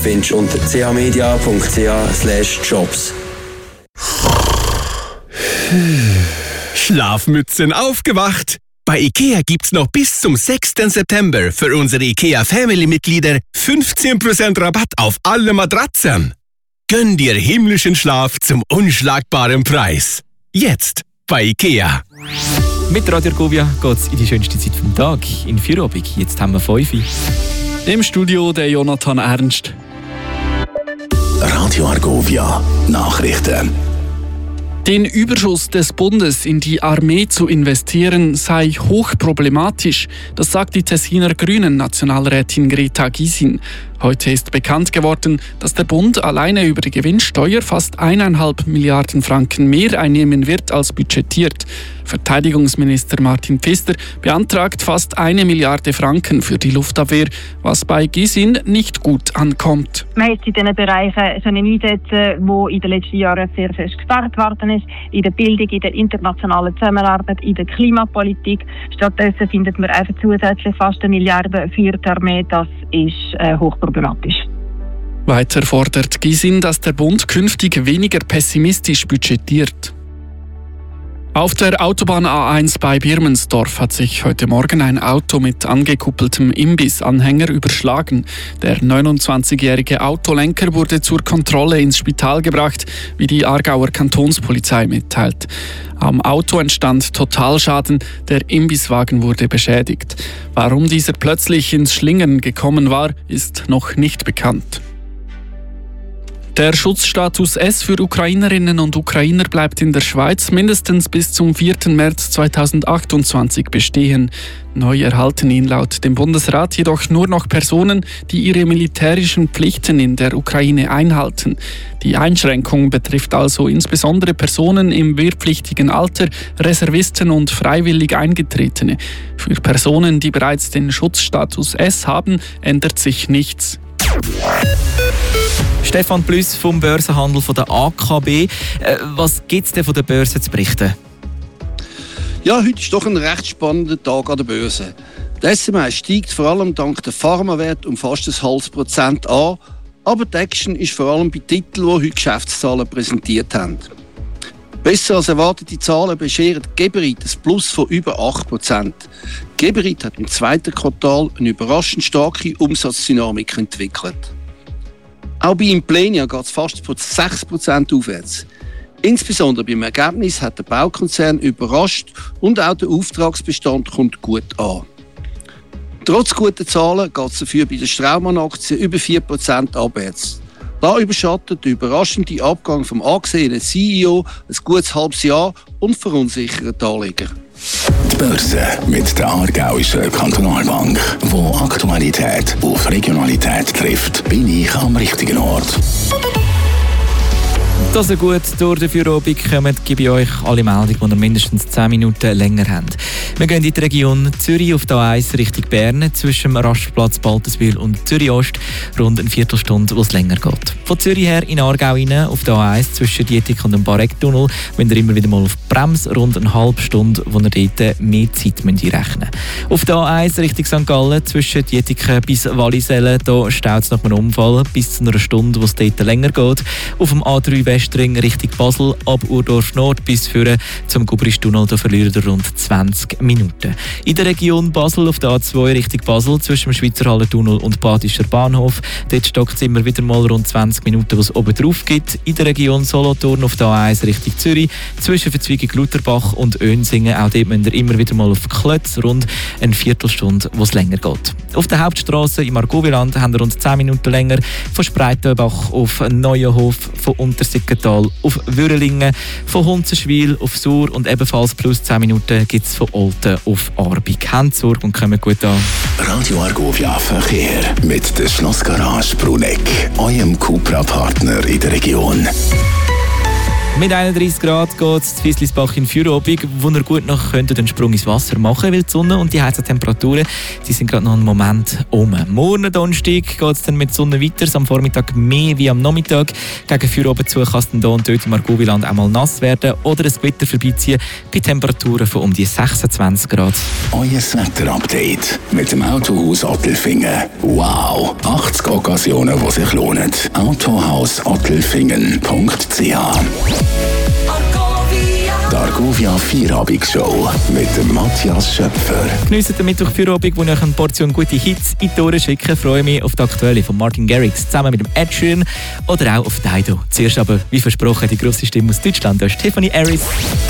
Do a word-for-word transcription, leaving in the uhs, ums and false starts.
findest du unter c h media punkt c h slash jobs. Schlafmützen aufgewacht! Bei IKEA gibt's noch bis zum sechsten September für unsere IKEA Family-Mitglieder fünfzehn Prozent Rabatt auf alle Matratzen. Gönn dir himmlischen Schlaf zum unschlagbaren Preis. Jetzt bei IKEA. Mit Radio Argovia geht's in die schönste Zeit vom Tag, in Feierabend. Jetzt haben wir fünf. Im Studio der Jonathan Ernst. Radio Argovia Nachrichten. Den Überschuss des Bundes in die Armee zu investieren sei hochproblematisch, das sagt die Tessiner Grünen-Nationalrätin Greta Gysin. Heute ist bekannt geworden, dass der Bund alleine über die Gewinnsteuer fast eineinhalb Milliarden Franken mehr einnehmen wird als budgetiert. Verteidigungsminister Martin Pfister beantragt fast eine Milliarde Franken für die Luftabwehr, was bei Gysin nicht gut ankommt. Man hat in diesen Bereichen einsetzen, wo in den letzten Jahren sehr fest gespart worden ist, in der Bildung, in der internationalen Zusammenarbeit, in der Klimapolitik. Stattdessen findet man einfach zusätzlich fast eine Milliarde für die Armee. Das ist äh, hochproblematisch. Weiter fordert Gysin, dass der Bund künftig weniger pessimistisch budgetiert. Auf der Autobahn A eins bei Birmensdorf hat sich heute Morgen ein Auto mit angekuppeltem Imbissanhänger überschlagen. Der neunundzwanzigjährige Autolenker wurde zur Kontrolle ins Spital gebracht, wie die Aargauer Kantonspolizei mitteilt. Am Auto entstand Totalschaden, der Imbisswagen wurde beschädigt. Warum dieser plötzlich ins Schlingern gekommen war, ist noch nicht bekannt. Der Schutzstatus S für Ukrainerinnen und Ukrainer bleibt in der Schweiz mindestens bis zum vierten März zweitausendachtundzwanzig bestehen. Neu erhalten ihn laut dem Bundesrat jedoch nur noch Personen, die ihre militärischen Pflichten in der Ukraine einhalten. Die Einschränkung betrifft also insbesondere Personen im wehrpflichtigen Alter, Reservisten und freiwillig Eingetretene. Für Personen, die bereits den Schutzstatus S haben, ändert sich nichts. Stefan Plüss vom Börsenhandel von der A K B. Äh, was gibt es denn von der Börse zu berichten? Ja, heute ist doch ein recht spannender Tag an der Börse. Der S M I steigt vor allem dank der Pharmawert um fast ein halbes Prozent an, aber die Action ist vor allem bei Titeln, die heute Geschäftszahlen präsentiert haben. Besser als erwartete Zahlen beschert Geberit ein Plus von über acht Prozent. Geberit hat im zweiten Quartal eine überraschend starke Umsatzdynamik entwickelt. Auch bei Implenia geht es fast von sechs Prozent aufwärts. Insbesondere beim Ergebnis hat der Baukonzern überrascht und auch der Auftragsbestand kommt gut an. Trotz guter Zahlen geht es dafür bei der Straumann-Aktie über vier Prozent abwärts. Da überschattet der überraschende Abgang vom angesehenen C E O ein gutes halbes Jahr und verunsichert die Anleger. Die Börse mit der Aargauischen Kantonalbank, wo Aktualität auf Regionalität trifft, bin ich am richtigen Ort. Dass ihr gut durch den Feierabend kommt, gebe ich euch alle Meldungen, die ihr mindestens zehn Minuten länger habt. Wir gehen in die Region Zürich auf der A eins Richtung Bern, zwischen dem Rastplatz Baltenswil und Zürich-Ost, rund eine Viertelstunde, wo es länger geht. Von Zürich her in Aargau rein, auf der A eins zwischen Dietik und dem Barecktunnel, wenn ihr immer wieder mal auf die Bremse, rund eine halbe Stunde, wo ihr dort mehr Zeit einrechnen müsst. Auf der A eins Richtung Sankt Gallen, zwischen Dietik bis Wallisellen, da staut es nach einem Unfall bis zu einer Stunde, wo es dort länger geht. Auf dem A drei Westring Richtung Basel, ab Urdorf Nord bis führen zum Gubristunnel, da verliert ihr rund zwanzig Minuten. In der Region Basel auf der A zwei Richtung Basel, zwischen dem Schweizer Hallentunnel und Badischer Bahnhof, dort stockt es immer wieder mal rund zwanzig Minuten, was es oben drauf gibt. In der Region Solothurn auf der A eins Richtung Zürich, zwischen Verzweigung Lutherbach und Önsingen, auch dort müsst ihr immer wieder mal auf Klötz, rund eine Viertelstunde, wo es länger geht. Auf der Hauptstrasse im Argovierland haben wir rund zehn Minuten länger, von Spreitenbach auf Neuenhof, von Untersiggenthal auf Würrelingen, von Hunzenschwil auf Sur und ebenfalls plus zehn Minuten gibt es von Olten auf Arbig. Habt Sorge und kommt gut an. Radio Argovia Verkehr mit der Schlossgarage Bruneck, eurem Cupra-Partner in der Region. Mit einunddreissig Grad geht es zu Wieslisbach in Feierabend, wo ihr gut noch könnt einen Sprung ins Wasser machen, weil die Sonne und die heißen Temperaturen die sind gerade noch einen Moment um. Morgen Donnerstag geht es dann mit Sonne weiter, am Vormittag mehr wie am Nachmittag. Gegen Feierabend zu kann es dann hier und dort im Argowiland einmal nass werden oder ein Gewitter vorbeiziehen bei Temperaturen von um die sechsundzwanzig Grad. Euer Wetterupdate mit dem Autohaus Ottelfingen. Wow, achtzig Occasionen, die sich lohnen. Autohaus Ottelfingen punkt c h. Die Argovia Feierabend-Show mit dem Matthias Schöpfer. Geniessen den Mittwoch Feierabend, wo ich euch eine Portion gute Hits in die Ohren schicke. Freue mich auf die aktuelle von Martin Garrix zusammen mit dem Ed Sheeran oder auch auf Dido. Zuerst aber, wie versprochen, die grosse Stimme aus Deutschland. Da ist Tiffany Harris.